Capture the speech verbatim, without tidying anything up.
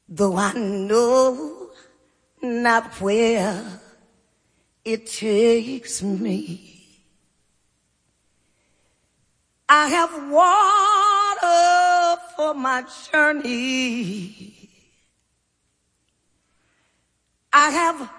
though I know not where it takes me. I have water for my journey. I have